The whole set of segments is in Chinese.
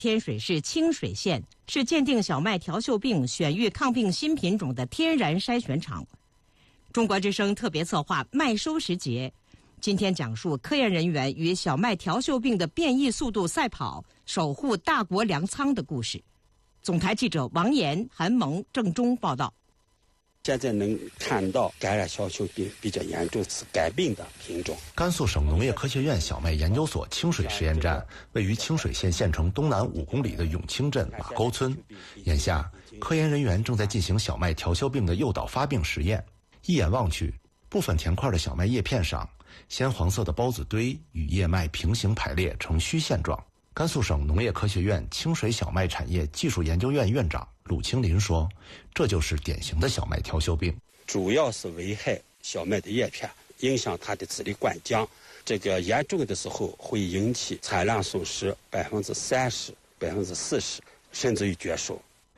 天水市清水县是鉴定小麦调锈病选育抗病新品种的天然筛选场。中国之声特别策划麦收时节，今天讲述科研人员与小麦调锈病的变异速度赛跑，守护大国粮仓的故事。总台记者王岩、韩萌、郑中报道。 现在能看到感染小锈病比较严重是改病的品种。 甘肃省农业科学院小麦研究所清水实验站位于清水县县城东南5公里的永清镇马沟村。眼下，科研人员正在进行小麦调锈病的诱导发病实验。一眼望去，部分田块的小麦叶片上，鲜黄色的孢子堆与叶脉平行排列呈虚线状。甘肃省农业科学院清水小麦产业技术研究院院长鲁清林说，这就是典型的小麦调锈病， 主要是危害小麦的叶片，影响它的籽粒灌浆。这个严重的时候会引起产量损失30%、40%，甚至于绝收。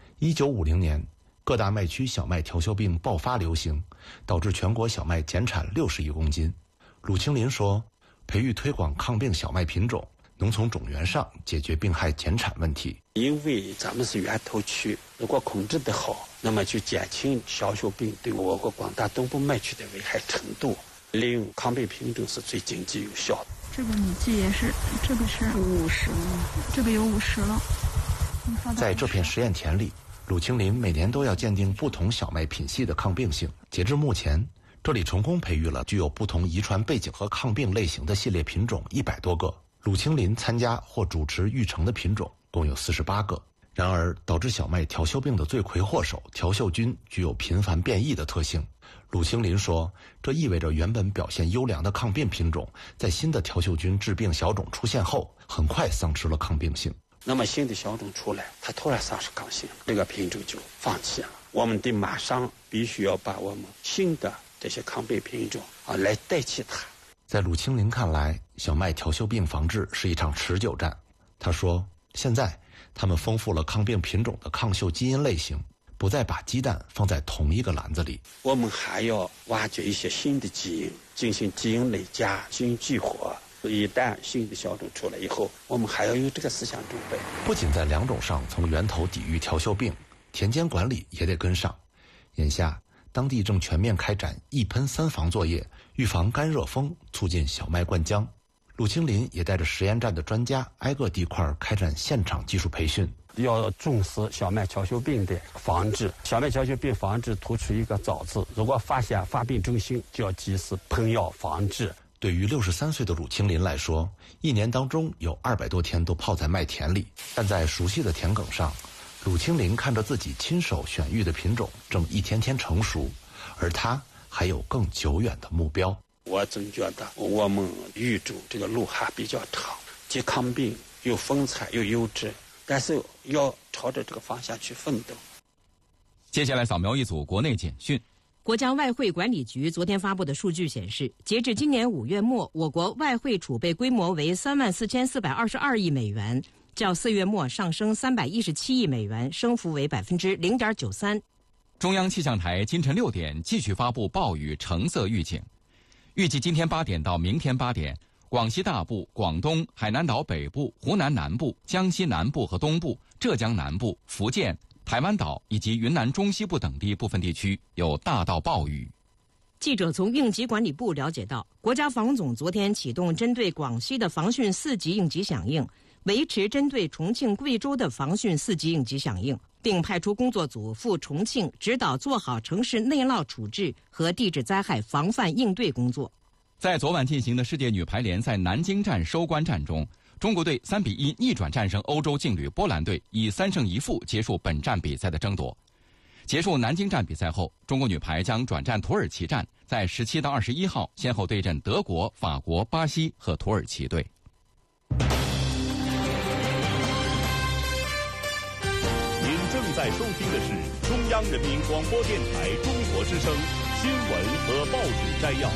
1950年，各大麦区小麦调锈病爆发流行，导致全国小麦减产60亿公斤。鲁清林说，培育推广抗病小麦品种，能从种源上解决病害减产问题。 因为咱们是源头区，如果控制得好，那么就减轻小锈病对我国广大东部麦区的危害程度。利用抗病品种是最经济有效的。 这个米剂也是，这个是50了，这个有50了。 在这片实验田里，鲁清林每年都要鉴定不同小麦品系的抗病性。截至目前，这里成功培育了具有不同遗传背景和抗病类型的系列品种100多个。鲁清林参加或主持育成的品种共有48个。然而，导致小麦调锈病的罪魁祸首调锈菌具有频繁变异的特性。鲁清林说，这意味着原本表现优良的抗病品种，在新的调锈菌致病小种出现后，很快丧失了抗病性。 那么新的小种出来，它突然丧失抗性，这个品种就放弃了。我们得马上必须要把我们新的这些抗病品种来代替它。 在鲁清林看来，小麦调锈病防治是一场持久战。他说，现在他们丰富了抗病品种的抗锈基因类型，不再把鸡蛋放在同一个篮子里。 我们还要挖掘一些新的基因，进行基因累加、基因激活。一旦新的小种出来以后，我们还要有这个思想准备。 不仅在良种上从源头抵御调锈病，田间管理也得跟上。眼下，当地正全面开展1喷3防作业，预防干热风，促进小麦灌浆。鲁清林也带着实验站的专家挨个地块开展现场技术培训。 要重视小麦调锈病的防治，小麦调锈病防治突出一个早字，如果发现发病征象，就要及时喷药防治。 对于63岁的鲁清林来说，一年当中有200多天都泡在麦田里，站在熟悉的田埂上，鲁清林看着自己亲手选育的品种正一天天成熟，而他还有更久远的目标。 我总觉得我们育种这个路还比较长，既抗病又丰产又优质，但是要朝着这个方向去奋斗。 接下来扫描一组国内简讯。 国家外汇管理局昨天发布的数据显示，截至今年5月末，我国外汇储备规模为34422亿美元，较4月末上升317亿美元，升幅为0.93%。 中央气象台今晨6点继续发布暴雨橙色预警，预计今天8点到明天8点，广西大部、广东、海南岛北部、湖南南部、江西南部和东部、浙江南部、福建、台湾岛以及云南中西部等地部分地区有大到暴雨。 记者从应急管理部了解到，国家防总昨天启动针对广西的防汛4级应急响应，维持针对重庆、贵州的防汛4级应急响应，并派出工作组赴重庆指导做好城市内涝处置和地质灾害防范应对工作。 在昨晚进行的世界女排联赛南京站收官战中，中国队3-1逆转战胜欧洲劲旅波兰队，以3胜1负结束本站比赛的争夺。结束南京站比赛后，中国女排将转战土耳其站，在17到21号先后对阵德国、法国、巴西和土耳其队。 您正在收听的是中央人民广播电台中国之声新闻和报纸摘要。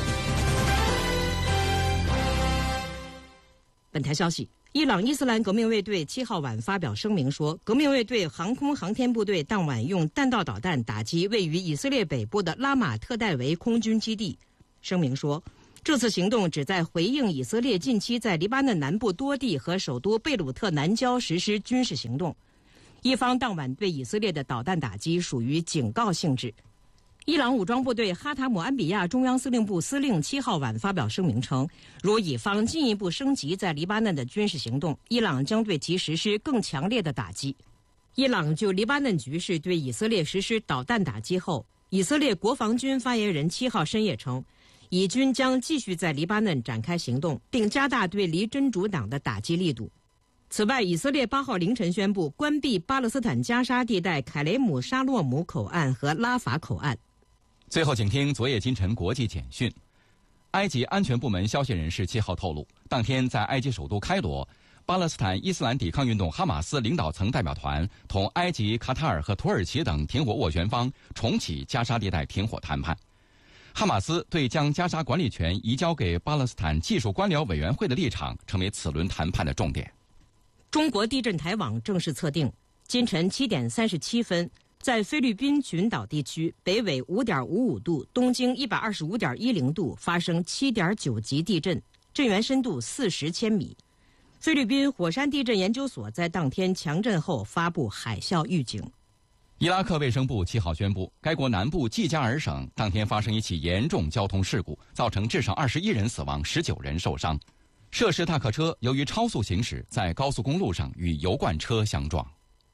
本台消息，伊朗伊斯兰革命卫队7号晚发表声明说，革命卫队航空航天部队当晚用弹道导弹打击位于以色列北部的拉马特戴维空军基地。声明说， 这次行动旨在回应以色列近期在黎巴嫩南部多地和首都贝鲁特南郊实施军事行动。伊方当晚对以色列的导弹打击属于警告性质。伊朗武装部队哈塔姆安比亚中央司令部司令7号晚发表声明称，如以方进一步升级在黎巴嫩的军事行动，伊朗将对其实施更强烈的打击。伊朗就黎巴嫩局势对以色列实施导弹打击后，以色列国防军发言人7号深夜称，以军将继续在黎巴嫩展开行动，并加大对黎真主党的打击力度。此外，以色列8号凌晨宣布关闭巴勒斯坦加沙地带凯雷姆沙洛姆口岸和拉法口岸。 最后，请听昨夜今晨国际简讯。埃及安全部门消息人士7号透露，当天在埃及首都开罗，巴勒斯坦伊斯兰抵抗运动哈马斯领导层代表团同埃及、卡塔尔和土耳其等停火斡旋方重启加沙地带停火谈判。哈马斯对将加沙管理权移交给巴勒斯坦技术官僚委员会的立场成为此轮谈判的重点。 中国地震台网正式测定，今晨7点37分，在菲律宾群岛地区北纬5.55度、东经125.10度发生7.9级地震，震源深度40千米。菲律宾火山地震研究所在当天强震后发布海啸预警。 伊拉克卫生部7号宣布，该国南部季加尔省当天发生一起严重交通事故，造成至少21人死亡，19人受伤。涉事大客车由于超速行驶，在高速公路上与油罐车相撞。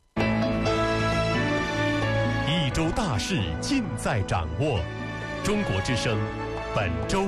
一周大事尽在掌握，中国之声本周。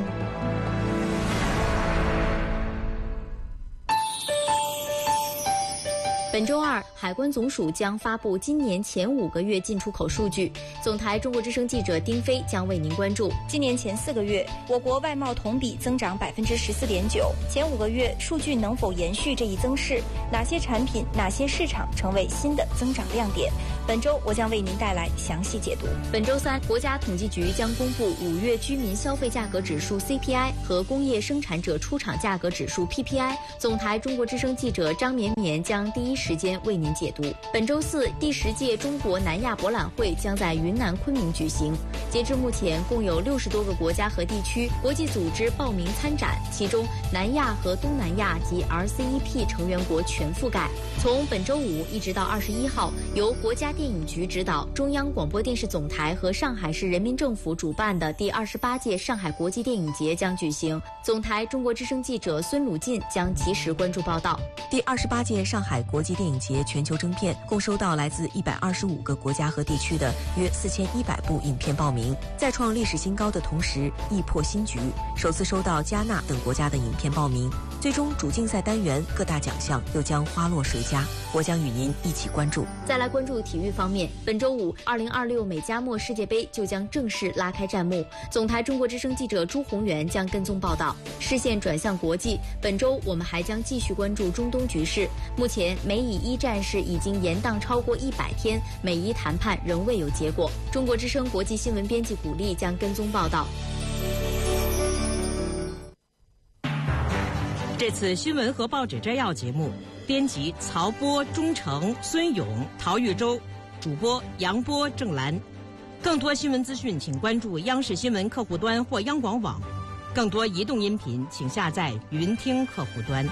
本周二，海关总署将发布今年前5个月进出口数据。总台中国之声记者丁飞将为您关注。 今年前4个月，我国外贸同比增长14.9%。前5个月数据能否延续这一增势？哪些产品、哪些市场成为新的增长亮点？本周我将为您带来详细解读。 本周三，国家统计局将公布5月居民消费价格指数 CPI 和工业生产者出厂价格指数 PPI。总台中国之声记者张绵绵将第一时间为您解读。本周四，第10届中国南亚博览会将在云南昆明举行。截至目前，共有60多个国家和地区、国际组织报名参展，其中南亚和东南亚及 RCEP 成员国全覆盖。从本周5一直到21号，由国家电影局指导，中央广播电视总台和上海市人民政府主办的第28届上海国际电影节将举行。总台中国之声记者孙鲁进将及时关注报道。 第28届上海国际电影节全球征片共收到来自125个国家和地区的约4100部影片报名，在创历史新高的同时亦破新局，首次收到加纳等国家的影片报名。最终主竞赛单元各大奖项又将花落谁家？我将与您一起关注。 再来关注体育方面，本周5，2026美加墨世界杯就将正式拉开战幕。总台中国之声记者朱宏元将跟踪报道。视线转向国际，本周我们还将继续关注中东局势。目前美以1战事已经延宕超过100天，美伊谈判仍未有结果。中国之声国际新闻编辑古丽将跟踪报道。 这次新闻和报纸摘要节目，编辑曹波、钟诚、孙勇、陶玉洲，主播杨波、郑兰。更多新闻资讯，请关注央视新闻客户端或央广网。更多移动音频，请下载云听客户端。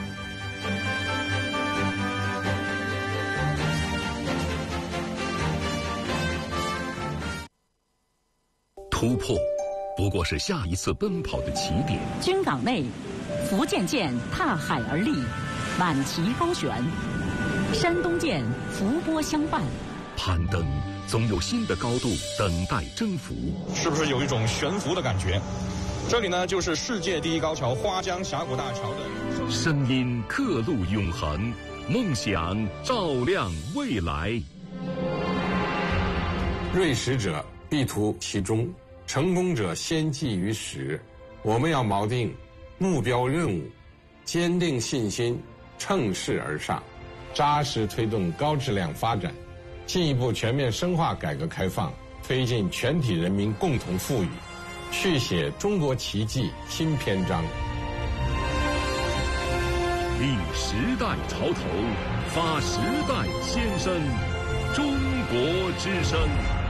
突破不过是下一次奔跑的起点。 军港内，福建舰踏海而立，满旗高悬；山东舰伏波相伴。 攀登总有新的高度等待征服。 是不是有一种悬浮的感觉？这里呢，就是世界第一高桥花江峡谷大桥的声音，刻录永恒，梦想照亮未来。 锐识者必图其中，成功者先记于始。我们要锚定目标任务，坚定信心，乘势而上，扎实推动高质量发展，进一步全面深化改革开放，推进全体人民共同富裕，续写中国奇迹新篇章。 立时代潮头，发时代先声，中国之声。